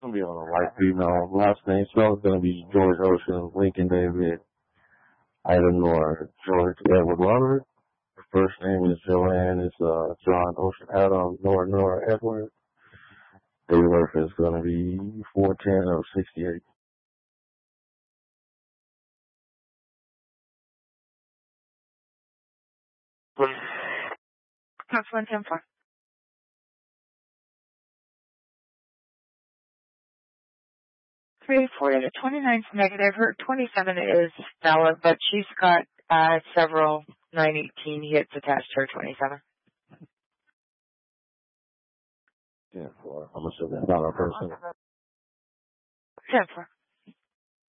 gonna be on a white female. Last name spelled is gonna be George Ocean, Lincoln David, Ida Nora, George Edward Robert. Her first name is Joanne, it's John Ocean Adam, Nora Edward. Date of birth is gonna be 4/10/68. That's 110-4. 340 to 29 is negative. Her 27 is valid, but she's got several 918 hits attached to her 27. 10-4. I'm assuming not our person. 10-4.